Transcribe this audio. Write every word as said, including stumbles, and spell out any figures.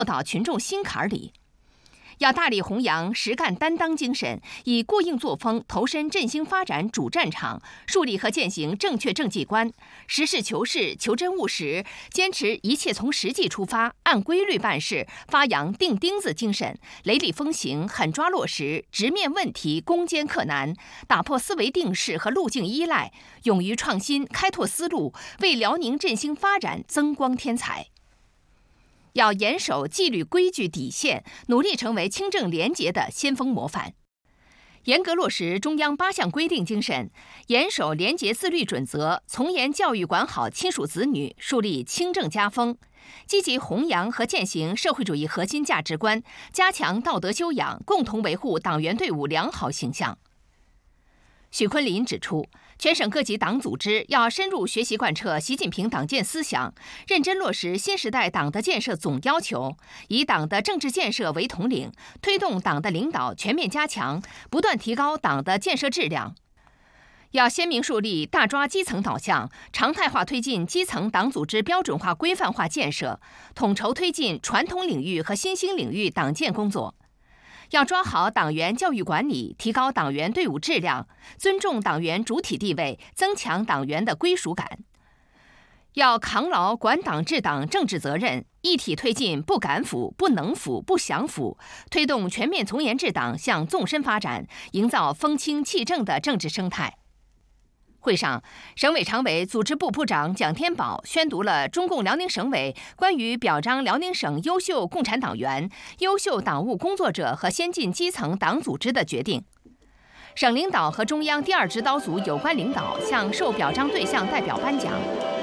到群众心坎里。要大力弘扬实干担当精神，以过硬作风投身振兴发展主战场，树立和践行正确政绩观，实事求是、求真务实，坚持一切从实际出发，按规律办事，发扬钉钉子精神，雷厉风行，狠抓落实，直面问题，攻坚克难，打破思维定式和路径依赖，勇于创新，开拓思路，为辽宁振兴发展增光添彩。要严守纪律规矩底线，努力成为清正廉洁的先锋模范。严格落实中央八项规定精神，严守廉洁自律准则，从严教育管好亲属子女，树立清正家风，积极弘扬和践行社会主义核心价值观，加强道德修养，共同维护党员队伍良好形象。许昆林指出，全省各级党组织要深入学习贯彻习近平党建思想，认真落实新时代党的建设总要求，以党的政治建设为统领，推动党的领导全面加强，不断提高党的建设质量。要鲜明树立大抓基层导向，常态化推进基层党组织标准化规范化建设，统筹推进传统领域和新兴领域党建工作。要抓好党员教育管理，提高党员队伍质量，尊重党员主体地位，增强党员的归属感。要扛牢管党治党政治责任，一体推进不敢腐、不能腐、不想腐，推动全面从严治党向纵深发展，营造风清气正的政治生态。会上，省委常委、组织部部长蒋天宝宣读了中共辽宁省委关于表彰辽宁省优秀共产党员、优秀党务工作者和先进基层党组织的决定。省领导和中央第二指导组有关领导向受表彰对象代表颁奖。